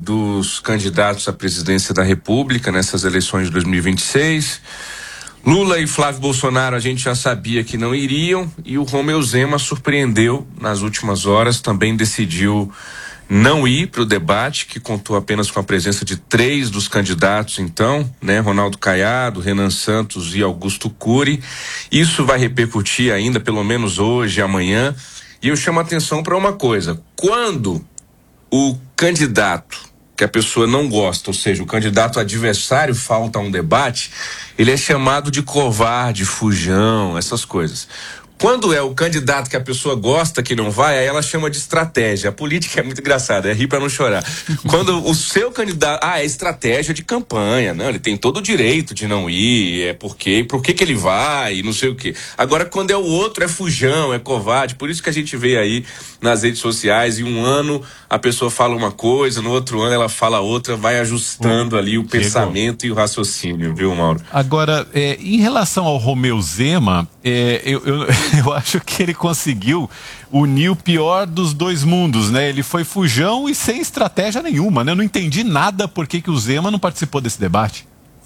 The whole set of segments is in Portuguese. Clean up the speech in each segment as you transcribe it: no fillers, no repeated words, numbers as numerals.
dos candidatos à presidência da República nessas eleições de 2026. Lula e Flávio Bolsonaro a gente já sabia que não iriam, e o Romeu Zema surpreendeu nas últimas horas, também decidiu não ir para o debate, que contou apenas com a presença de 3 dos candidatos, então, né? Ronaldo Caiado, Renan Santos e Augusto Cury. Isso vai repercutir ainda, pelo menos hoje e amanhã. E eu chamo a atenção para uma coisa: quando o candidato que a pessoa não gosta, ou seja, o candidato adversário, falta a um debate, ele é chamado de covarde, fujão, essas coisas. Quando é o candidato que a pessoa gosta que não vai, aí ela chama de estratégia. A política é muito engraçada, é rir pra não chorar. Quando o seu candidato, é estratégia de campanha, não, ele tem todo o direito de não ir, por que ele vai, não sei o quê. Agora, quando é o outro, é fujão, é covarde. Por isso que a gente vê aí nas redes sociais, em um ano a pessoa fala uma coisa, no outro ano ela fala outra, vai ajustando ali o pensamento e o raciocínio, viu, Mauro? Agora, em relação ao Romeu Zema, eu acho que ele conseguiu unir o pior dos dois mundos, né? Ele foi fujão e sem estratégia nenhuma, né? Eu não entendi nada por que o Zema não participou desse debate.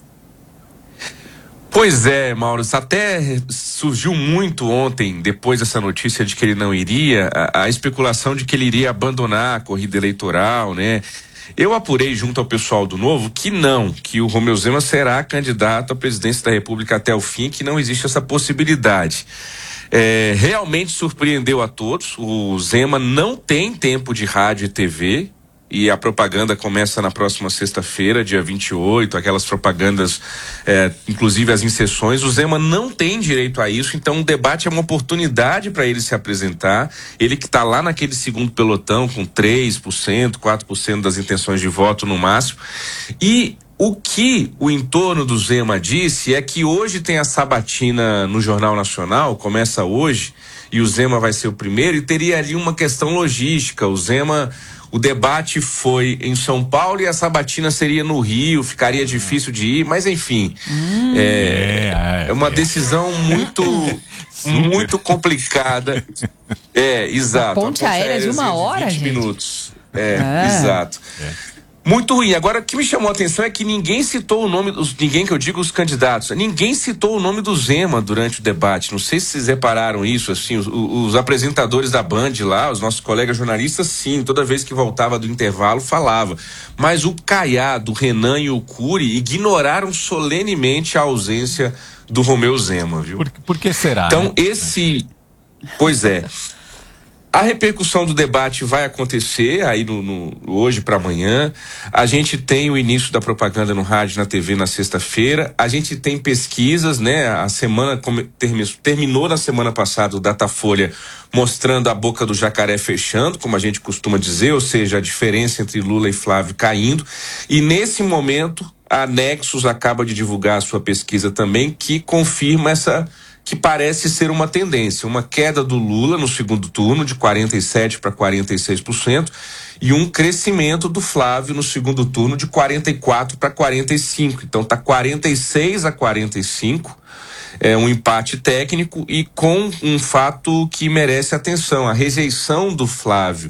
Pois é, Mauro, até surgiu muito ontem, depois dessa notícia de que ele não iria, a especulação de que ele iria abandonar a corrida eleitoral, né? Eu apurei junto ao pessoal do Novo que o Romeu Zema será candidato à presidência da República até o fim, que não existe essa possibilidade. Realmente surpreendeu a todos. O Zema não tem tempo de rádio e TV, e a propaganda começa na próxima sexta-feira, dia 28, aquelas propagandas, inclusive as inserções. O Zema não tem direito a isso, então o debate é uma oportunidade para ele se apresentar. Ele que está lá naquele segundo pelotão com 3%, 4% das intenções de voto no máximo. E o que o entorno do Zema disse é que hoje tem a sabatina no Jornal Nacional, começa hoje, e o Zema vai ser o primeiro, e teria ali uma questão logística. O debate foi em São Paulo e a sabatina seria no Rio, ficaria difícil de ir, mas enfim, é uma decisão muito complicada. Exato. A ponte aérea de 1 hora, 20 gente. minutos. Exato. Muito ruim. Agora, o que me chamou a atenção é que ninguém citou o nome, ninguém que eu digo os candidatos, ninguém citou o nome do Zema durante o debate. Não sei se vocês repararam isso, assim, os apresentadores da Band lá, os nossos colegas jornalistas, sim, toda vez que voltava do intervalo falava. Mas o Caiado, o Renan e o Cury ignoraram solenemente a ausência do Romeu Zema, viu? Por que será? Então, pois é. A repercussão do debate vai acontecer aí hoje para amanhã. A gente tem o início da propaganda no rádio e na TV na sexta-feira. A gente tem pesquisas, né? A semana terminou na semana passada o Datafolha mostrando a boca do jacaré fechando, como a gente costuma dizer, ou seja, a diferença entre Lula e Flávio caindo. E nesse momento, a Nexus acaba de divulgar a sua pesquisa também, que confirma que parece ser uma tendência, uma queda do Lula no segundo turno de 47% para 46% e um crescimento do Flávio no segundo turno de 44% para 45%. Então tá 46-45%, um empate técnico, e com um fato que merece atenção: a rejeição do Flávio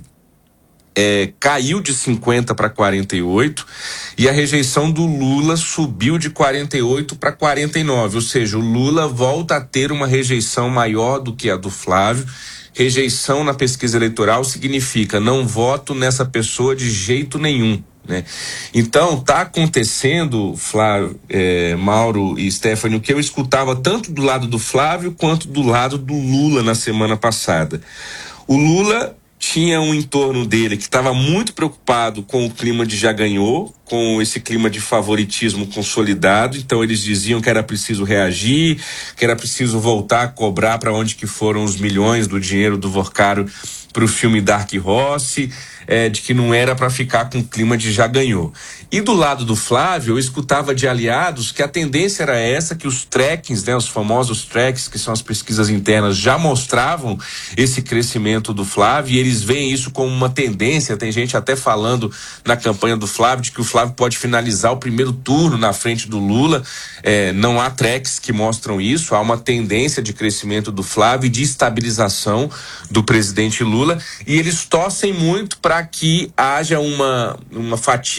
caiu de 50% para 48%, e a rejeição do Lula subiu de 48% para 49%, ou seja, o Lula volta a ter uma rejeição maior do que a do Flávio. Rejeição na pesquisa eleitoral significa não voto nessa pessoa de jeito nenhum, né? Então tá acontecendo, Flávio, Mauro e Stephanie, o que eu escutava tanto do lado do Flávio quanto do lado do Lula na semana passada. O Lula tinha um entorno dele que estava muito preocupado com o clima de já ganhou, com esse clima de favoritismo consolidado. Então eles diziam que era preciso reagir, que era preciso voltar a cobrar para onde que foram os milhões do dinheiro do Vorcaro para o filme Dark Horse, de que não era para ficar com o clima de já ganhou. E do lado do Flávio, eu escutava de aliados que a tendência era essa, que os trackings, né, os famosos tracks, que são as pesquisas internas, já mostravam esse crescimento do Flávio, e eles veem isso como uma tendência. Tem gente até falando na campanha do Flávio de que o Flávio pode finalizar o primeiro turno na frente do Lula. Não há tracks que mostram isso, há uma tendência de crescimento do Flávio e de estabilização do presidente Lula, e eles torcem muito para que haja uma fatia